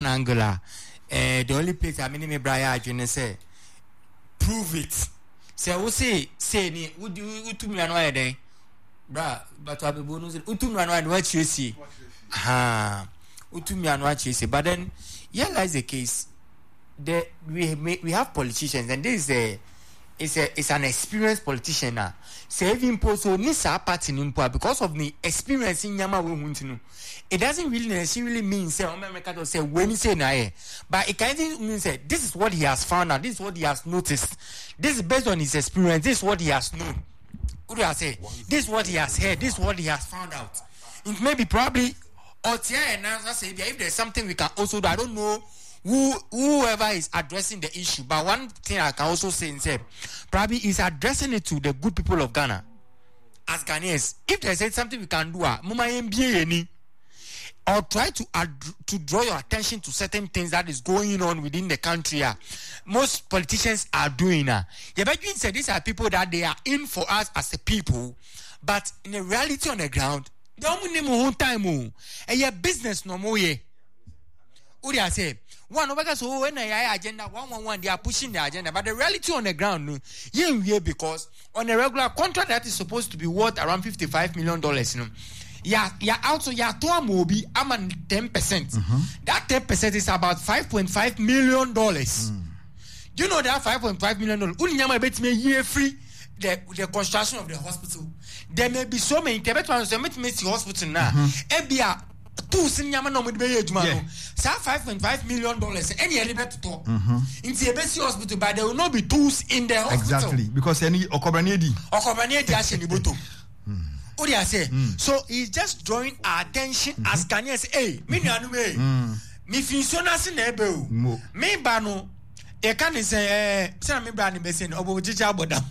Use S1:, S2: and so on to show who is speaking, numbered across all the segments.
S1: angle, the only place I mean, Brian, you say, prove it. Say, ni, would you to me annoy day? Bra, but I be bonus, Utum and what you see. Ha, Utum and what you see. But then, yeah, lies the case. We have politicians, and this is it's an experienced politician now. Say even post so nisa party nimpo because of the experience in Yama we want to know. It doesn't really necessarily mean say America to say when you say na, but it kind of means say this is what he has found out, this is what he has noticed, this is based on his experience, this is what he has known. What do I say? This is what he has heard, this is what he has found out. It may be probably or and I say if there's something we can also do, I don't know. Whoever is addressing the issue, but one thing I can also say is probably is addressing it to the good people of Ghana as Ghanaians. If there's something we can do, or try to draw your attention to certain things that is going on within the country. Most politicians are doing. Say these are people that they are in for us as a people, but in the reality on the ground, they don't time. And business no more. What do I say? One over so when I agenda 111 they are pushing the agenda, but the reality on the ground because on a regular contract that is supposed to be worth around $55 million, also to mobi I'm on 10%. That 10% is about $5.5 million. Do you know that $5.5 million? Unyama bet me year free the construction of the hospital. There may be so many hospital now. Ebia two senior no with $5.5 million any element to talk in the best hospital, but there will not be tools in the hospital.
S2: Exactly, because any Okobanedi
S1: so he's just drawing our attention as Ghanaians. Hey, me finsona sinebe me bano e can say me brand be saying obo jija bodam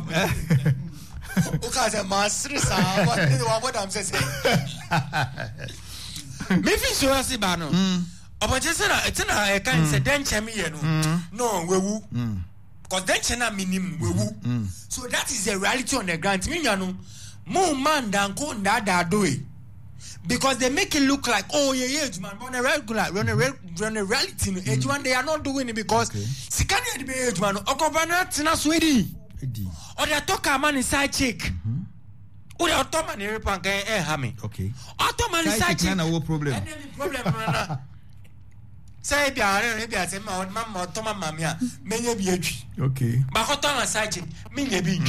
S1: ukaze master sa what I'm saying. Me finsona si bano obo jisa it's na e can say den chemi ye no wewu because den chena minim wewu. So that is the reality on the ground. Me no more man than go do it because they make it look like man on a reality they are not doing it because sikani the man okobana tina swedi or they talk a man inside chick or they talk man repan hami man inside chick
S2: no problem
S1: say bia say mama toma mamia menye bi adwi ba ko ton inside chick menye bi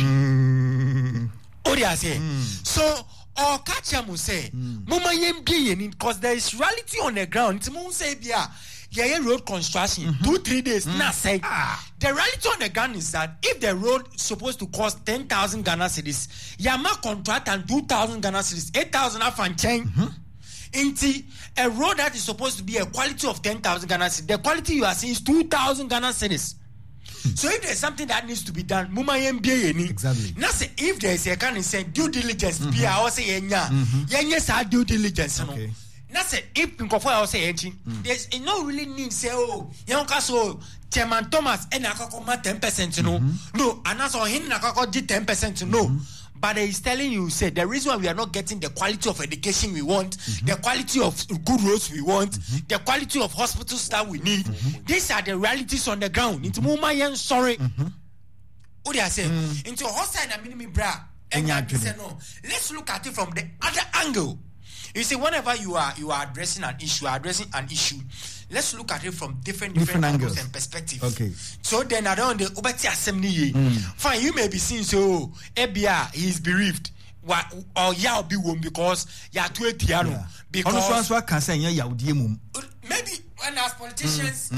S1: so or catch him say mama yem because there is reality on the ground. Say road construction 2-3 days na say the reality on the ground is that if the road is supposed to cost 10,000 Ghana cedis, yama contract and 2,000 Ghana cedis, 8,000 afan chain into a road that is supposed to be a quality of 10,000 Ghana cedis, the quality you are seeing is 2,000 Ghana cedis. So if there's something that needs to be done, exactly. Now say if there's a kind of say due diligence, I say yenya due diligence. Okay. Now say if I say there's no really need say Chairman Thomas and Akakoma 10%. No, and that's all him Akako did 10%. No. But he's telling you, say the reason why we are not getting the quality of education we want, the quality of good roads we want, the quality of hospitals that we need. These are the realities on the ground. Into Mumayan sorry. What do I say? Into hostile and minimum bra. No. Let's look at it from the other angle. You see, whenever you are addressing an issue, let's look at it from different angles and perspectives. Okay. So then I don't fine, you may be seeing so Ebia he is bereaved. Or ya be womb because ya to a tiano. Because maybe when as politicians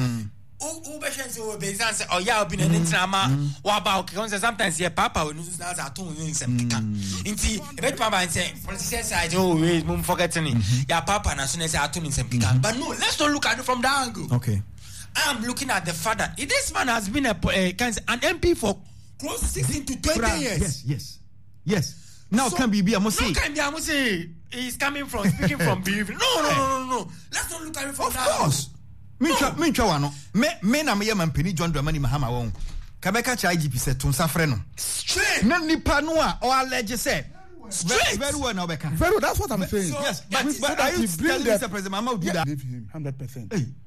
S1: sometimes your papa will use that at home in some inti papa and say politicians side forgetting your papa and as soon as I in some but no, let's not look at it from that angle. Okay, I'm looking at the father. This man has been an MP for close to 16 to 20 years. Yes. Now so, can be I must say he's coming from speaking from believing. No. Let's not look at it from that angle. Of course. Me na me man Penny John Dramani Mahama won. Kabeka cha IGP said to safre no. Straight. Na nipa no a or allege say. Straight. Very well now beka. Very well, that's what I'm saying. So, yes, but I used to tell Mr. President Mama would do that. Give him 100%. Hey.